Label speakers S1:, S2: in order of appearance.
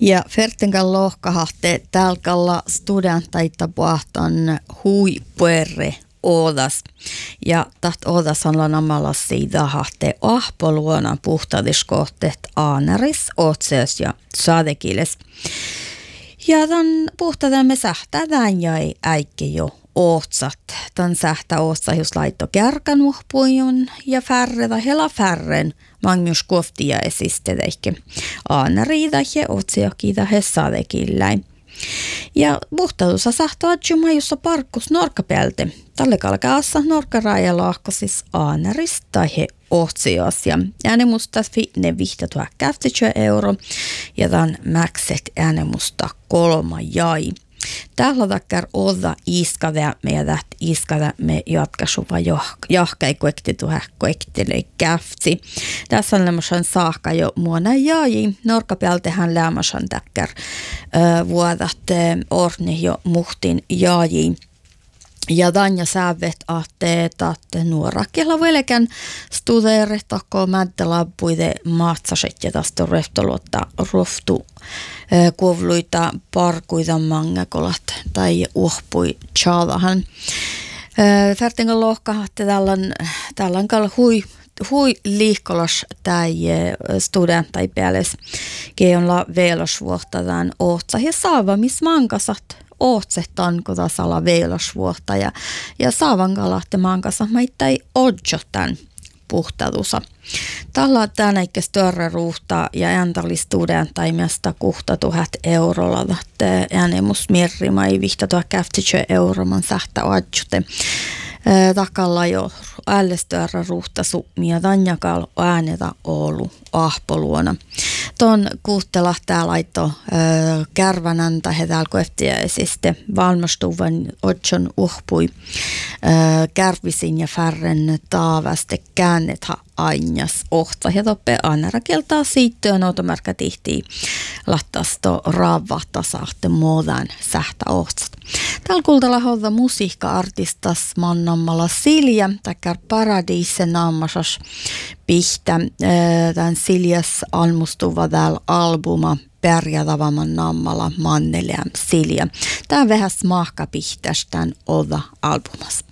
S1: Ja Fertenkan lohkahahte tälkalla studentaita puhtaan huipuerre oodas. Ja taht oodas on namalla siitä hahte ahpoluona puhtadiskohteet aaneris, otseas ja saadekiles. Ja tämän puhtadamme sähtään jäi äikke jo ootsat. Tämän sähtä ootsa jos laitto kärkan uhpuijun ja färreda hela färren mangius koftia esistedeikke. Aaneriida ja otsiakiida he saadekilläin. Ja puhtadussa sahto adjuma jossa parkkus norkkapelte. Tälle kalkaassa norkkaraja lahkosis aaneris tai he otsias. Ja äänemusta fitne 5 euro ja tämän mäkset äänemusta 3 jäi. Tällä takkar olla iskada meidät iskada me jatkasuva jahkai kuektitu häkkoektele käftsi. Tässä on lämmösen saakka jo muona jäi. Norkkapealtehan lämmösen takkar vuodat orni jo muhtin jäi. Ja Tanja sävet että nuorakilla velkän studeeret takko mäntälappuide maatsaset ja tästä reftoluotta roftu kovluita parkuita mangakolat tai uhpui chalahan. Färtenkan lohkahahte tällän kall hui liikkolas tai studentai pääles keonla veelosvuohtadan ootsa ja saavamis mankasat ootsetan kun taas ala veilosvuotta ja saavankalahte mankasa maittai odjotan puhtadusa. Tällä tänä eikä större ruuhta ja ääntäli studentaimesta 6 eurolla tahte äänemus mirrimai 5 euroman sähtä adjute. Takalla jo ällestörre ruuhta summia Tanjakal ääneta Oulu ahpoluona. Ton kuuttela tää laitto kärvänän tai täällä koeftiäisiste valmistuvan otson uhpui kärvisin ja färren taavaste käännetha aines ohta ja toppe anerakeltaa siittyön automerkka tihtii lattasto raavahta saatte muodan sähtä ohtsat. Täällä kuultella hodda musiikka-artistas mannammalla Silja, takkar Paradiise naamasas pihtä. Tän Siljas almustuva täällä albuma pärjätavaman nammalla Manneliam Silja. Tää vähäs mahka pihtäs tän olla albumas.